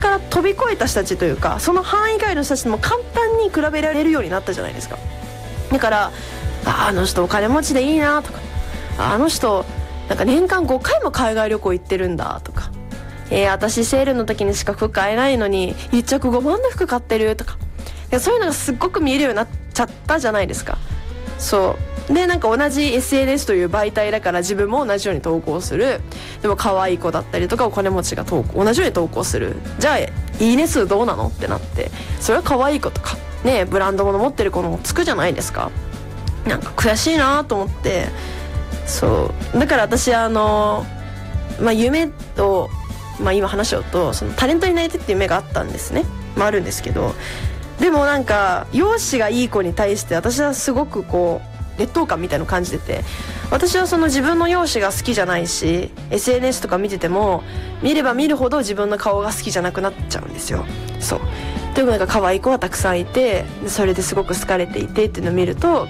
から飛び越えた人たちというか、その範囲外の人たちとも簡単に比べられるようになったじゃないですか。だからあの人お金持ちでいいなとか、あの人なんか年間5回も海外旅行行ってるんだとか、私セールの時にしか服買えないのに1着5万の服買ってるとか、そういうのがすっごく見えるようになっちゃったじゃないですか。そうで、なんか同じ SNS という媒体だから自分も同じように投稿する。でも可愛い子だったりとかお金持ちが同じように投稿する。じゃあいいね数どうなのってなって、それは可愛い子とかね、ブランド物持ってる子もつくじゃないですか。なんか悔しいなと思って。そうだから私夢と、今話しようと、そのタレントになりたいっていう夢があったんですね。あるんですけど、でもなんか容姿がいい子に対して私はすごくこう劣等感みたいなのを感じてて、私はその自分の容姿が好きじゃないし、 SNS とか見てても見れば見るほど自分の顔が好きじゃなくなっちゃうんですよ。そうでもなんか可愛い子はたくさんいて、それですごく好かれていてっていうのを見ると、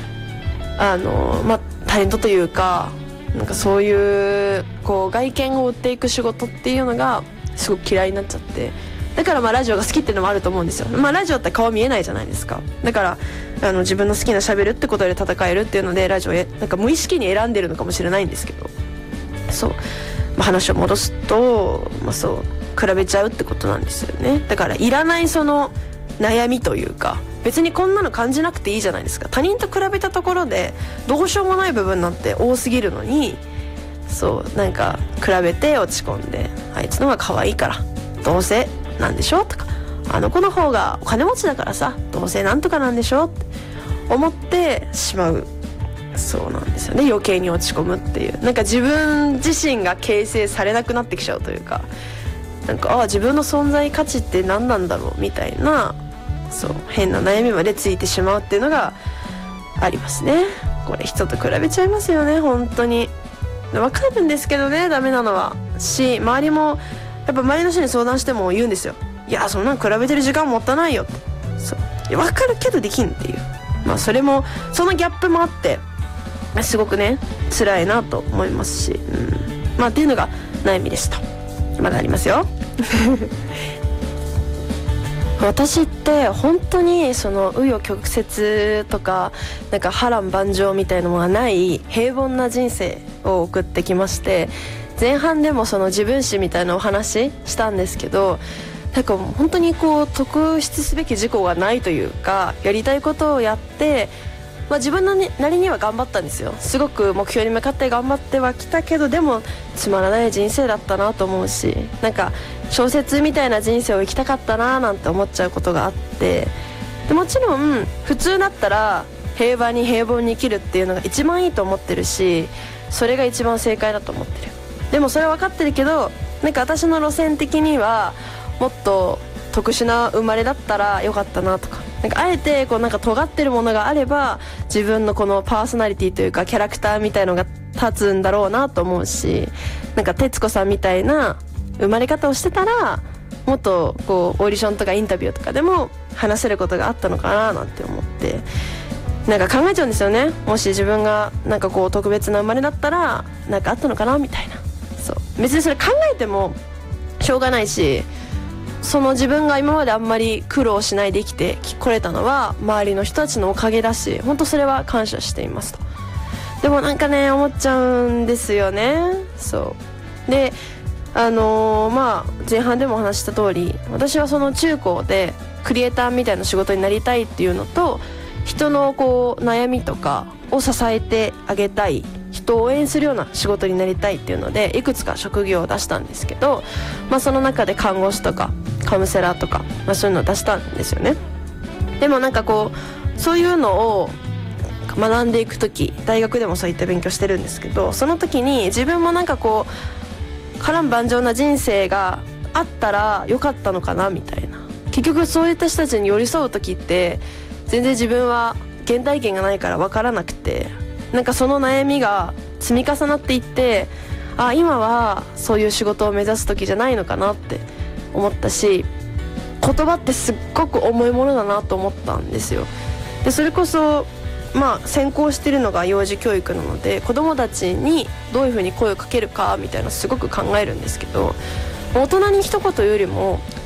タレントというか、なんかそういうこう外見を売っていく仕事っていうのがすごく嫌いになっちゃって、だからラジオが好きっていうのもあると思うんですよ。ラジオって顔見えないじゃないですか。だから自分の好きな喋るってことで戦えるっていうのでラジオなんか無意識に選んでるのかもしれないんですけど、そう、話を戻すと、そう比べちゃうってことなんですよね。だからいらないその悩みというか、別にこんなの感じなくていいじゃないですか。他人と比べたところでどうしようもない部分なんて多すぎるのに、そうなんか比べて落ち込んで、あいつの方が可愛いからどうせなんでしょとか、あの子の方がお金持ちだからさどうせなんとかなんでしょって思ってしまう。そうなんですよね。余計に落ち込むっていう、なんか自分自身が形成されなくなってきちゃうというか、なんか自分の存在価値って何なんだろうみたいな、そう変な悩みまでついてしまうっていうのがありますね。これ人と比べちゃいますよね、本当に。わかるんですけどね、ダメなのはし、周りもやっぱ周りの人に相談しても言うんですよ。いやそんなの比べてる時間もったいないよって。そうわかるけどできんっていう、それもそのギャップもあってすごくね辛いなと思いますし、っていうのが悩みでした。まだありますよ私って本当にその紆余曲折とかなんか波乱万丈みたいなのがない平凡な人生を送ってきまして、前半でもその自分史みたいなお話したんですけど、なんか本当にこう特筆すべき事項がないというか、やりたいことをやって、自分のなりには頑張ったんですよ。すごく目標に向かって頑張ってはきたけど、でもつまらない人生だったなと思うし、なんか小説みたいな人生を生きたかったななんて思っちゃうことがあって、でもちろん普通だったら平和に平凡に生きるっていうのが一番いいと思ってるし、それが一番正解だと思ってる。でもそれは分かってるけど、なんか私の路線的にはもっと特殊な生まれだったらよかったなとか、なんかあえてこうなんか尖ってるものがあれば自分のこのパーソナリティというかキャラクターみたいのが立つんだろうなと思うし、なんか徹子さんみたいな生まれ方をしてたらもっとこうオーディションとかインタビューとかでも話せることがあったのかななんて思って、なんか考えちゃうんですよね。もし自分がなんかこう特別な生まれだったらなんかあったのかなみたいな。そう別にそれ考えてもしょうがないし、その自分が今まであんまり苦労しないで生きてこれたのは周りの人たちのおかげだし、本当それは感謝していますと。でもなんかね思っちゃうんですよね。そうで前半でもお話した通り、私はその中高でクリエイターみたいな仕事になりたいっていうのと、人のこう悩みとかを支えてあげたい、人を応援するような仕事になりたいっていうのでいくつか職業を出したんですけど、その中で看護師とかカウンセラーとか、そういうのを出したんですよね。でもなんかこうそういうのを学んでいく時、大学でもそういった勉強してるんですけど、その時に自分もなんかこう波乱万丈な人生があったらよかったのかなみたいな。結局そういった人たちに寄り添う時って全然自分は原体験がないから分からなくて、なんかその悩みが積み重なっていって、今はそういう仕事を目指す時じゃないのかなって思ったし、言葉ってすっごく重いものだなと思ったんですよ。でそれこそ専攻してるのが幼児教育なので、子供たちにどういう風に声をかけるかみたいなすごく考えるんですけど、大人に一言よりも